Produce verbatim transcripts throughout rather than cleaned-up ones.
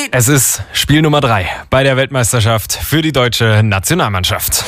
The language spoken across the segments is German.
Es ist Spiel Nummer drei bei der Weltmeisterschaft für die deutsche Nationalmannschaft.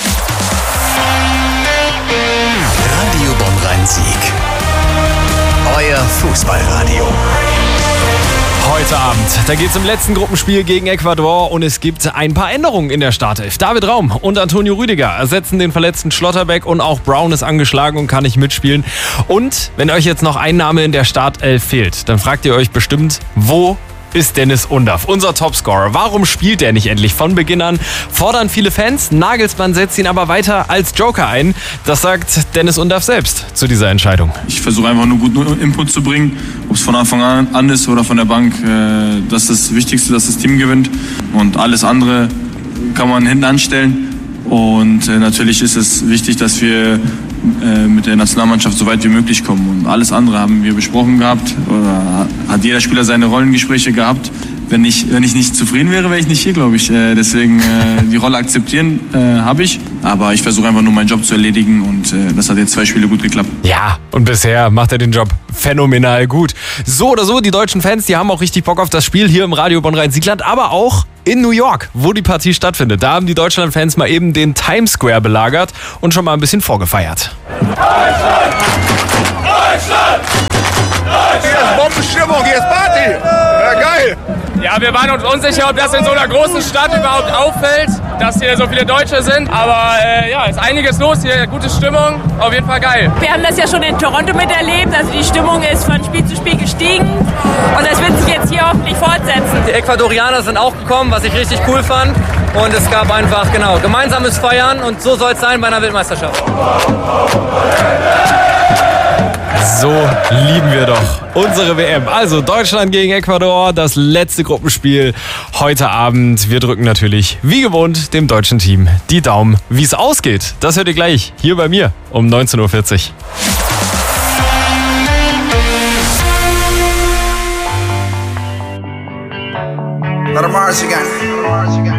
Radio Bonn-Rhein-Sieg. Euer Fußballradio. Heute Abend, da geht es im letzten Gruppenspiel gegen Ecuador und es gibt ein paar Änderungen in der Startelf. David Raum und Antonio Rüdiger ersetzen den verletzten Schlotterbeck und auch Brown ist angeschlagen und kann nicht mitspielen. Und wenn euch jetzt noch ein Name in der Startelf fehlt, dann fragt ihr euch bestimmt, wo ist Dennis Undaff, unser Topscorer. Warum spielt der nicht endlich von Beginn an? Fordern viele Fans, Nagelsmann setzt ihn aber weiter als Joker ein. Das sagt Dennis Undaff selbst zu dieser Entscheidung. Ich versuche einfach nur guten Input zu bringen, ob es von Anfang an ist oder von der Bank. Das ist das Wichtigste, dass das Team gewinnt und alles andere kann man hinten anstellen. Und natürlich ist es wichtig, dass wir mit der Nationalmannschaft so weit wie möglich kommen. Und alles andere haben wir besprochen gehabt. Oder hat jeder Spieler seine Rollengespräche gehabt. Wenn ich, wenn ich nicht zufrieden wäre, wäre ich nicht hier, glaube ich. Deswegen die Rolle akzeptieren äh, habe ich. Aber ich versuche einfach nur meinen Job zu erledigen. Und äh, das hat jetzt zwei Spiele gut geklappt. Ja, und bisher macht er den Job phänomenal gut. So oder so, die deutschen Fans, die haben auch richtig Bock auf das Spiel hier im Radio Bonn-Rhein-Siegland. Aber auch in New York, wo die Partie stattfindet. Da haben die Deutschland-Fans mal eben den Times Square belagert und schon mal ein bisschen vorgefeiert. Deutschland! Deutschland! Deutschland! Hier ist Bombenstimmung, hier ist Party! Ja, geil! Ja, wir waren uns unsicher, ob das in so einer großen Stadt überhaupt auffällt, dass hier so viele Deutsche sind. Aber äh, ja, ist einiges los hier, gute Stimmung, auf jeden Fall geil. Wir haben das ja schon in Toronto miterlebt, also die Stimmung ist von Spiel zu Spiel gestiegen und das wird sich jetzt hier hoffentlich fortsetzen. Die Ecuadorianer sind auch gekommen, was ich richtig cool fand und es gab einfach, genau, gemeinsames Feiern und so soll es sein bei einer Weltmeisterschaft. So lieben wir doch unsere W M. Also Deutschland gegen Ecuador, das letzte Gruppenspiel heute Abend. Wir drücken natürlich, wie gewohnt, dem deutschen Team die Daumen. Wie es ausgeht, das hört ihr gleich hier bei mir um neunzehn Uhr vierzig. Let 'em march again.